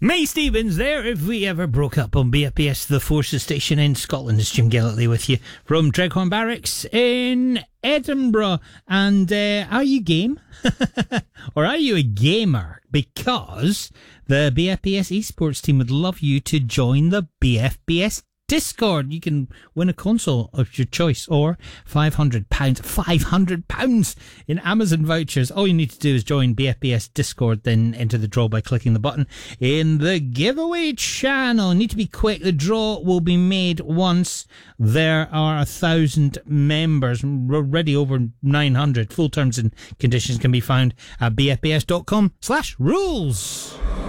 May Stevens there. If we ever broke up on BFBS, the Forces Station in Scotland, it's Jim Gillotly with you from Dreghorn Barracks in Edinburgh. And are you game? Or are you a gamer? Because the BFBS esports team would love you to join the BFBS Discord. You can win a console of your choice or £500 in Amazon vouchers. All you need to do is join BFBS Discord, then enter the draw by clicking the button in the giveaway channel. Need to be quick. The draw will be made once there are 1,000 members. We're already over 900. Full terms and conditions can be found at bfbs.com/rules.